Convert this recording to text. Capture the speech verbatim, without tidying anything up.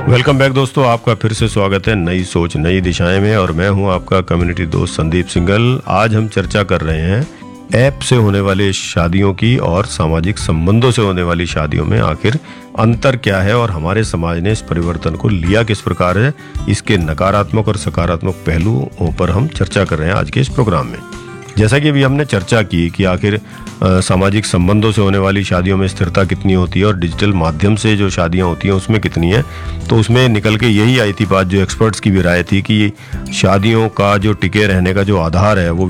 Welcome back दोस्तों, आपका फिर से स्वागत है नई सोच नई दिशाएं में। और मैं हूं आपका कम्युनिटी दोस्त संदीप सिंगल। आज हम चर्चा कर रहे हैं ऐप से होने वाली शादियों की और सामाजिक संबंधों से होने वाली शादियों में आखिर अंतर क्या है और हमारे समाज ने इस परिवर्तन को लिया किस प्रकार है। इसके नकारात्मक और सकारात्मक पहलुओं पर हम चर्चा कर रहे हैं आज के इस प्रोग्राम में। जैसा कि अभी हमने चर्चा की कि आखिर अ, सामाजिक संबंधों से होने वाली शादियों में स्थिरता कितनी होती है और डिजिटल माध्यम से जो शादियां होती हैं उसमें कितनी है, तो उसमें निकल के यही आई थी बात, जो एक्सपर्ट्स की भी राय थी कि शादियों का जो टिके रहने का जो आधार है वो